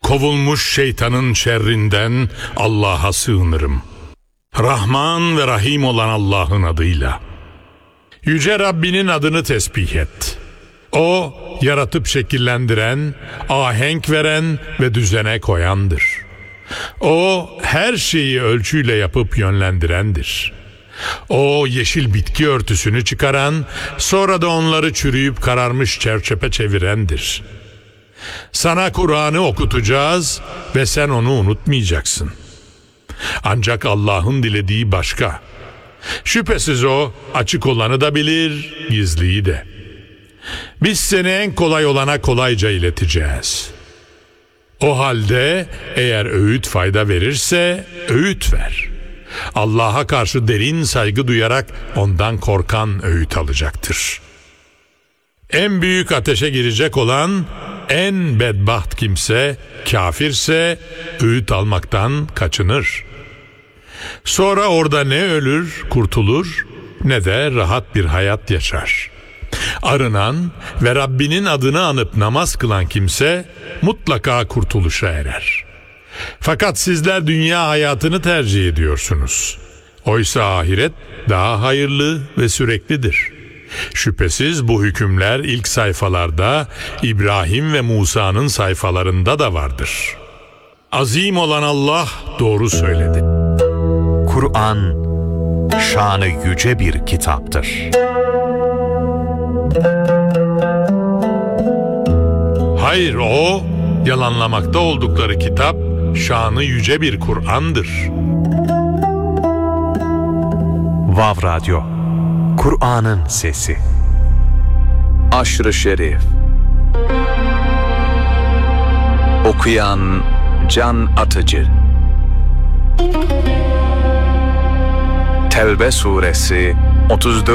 kovulmuş şeytanın şerrinden Allah'a sığınırım. Rahman ve Rahim olan Allah'ın adıyla. Yüce Rabbinin adını tesbih et. O, yaratıp şekillendiren, ahenk veren ve düzene koyandır. O, her şeyi ölçüyle yapıp yönlendirendir. O, yeşil bitki örtüsünü çıkaran, sonra da onları çürüyüp kararmış çerçepe çevirendir. Sana Kur'an'ı okutacağız ve sen onu unutmayacaksın. Ancak Allah'ın dilediği başka. Şüphesiz o, açık olanı da bilir, gizliyi de. Biz seni en kolay olana kolayca ileteceğiz. O halde eğer öğüt fayda verirse öğüt ver. Allah'a karşı derin saygı duyarak ondan korkan öğüt alacaktır. En büyük ateşe girecek olan en bedbaht kimse, kafirse öğüt almaktan kaçınır. Sonra orada ne ölür, kurtulur, ne de rahat bir hayat yaşar. Arınan ve Rabbinin adını anıp namaz kılan kimse mutlaka kurtuluşa erer. Fakat sizler dünya hayatını tercih ediyorsunuz. Oysa ahiret daha hayırlı ve süreklidir. Şüphesiz bu hükümler ilk sayfalarda İbrahim ve Musa'nın sayfalarında da vardır. Azim olan Allah doğru söyledi. Kur'an, şanı yüce bir kitaptır. Hayır, o, yalanlamakta oldukları kitap, şanı yüce bir Kur'an'dır. Vav Radyo, Kur'an'ın sesi. Aşr-ı Şerif. Okuyan Can Atıcı. Tevbe suresi 34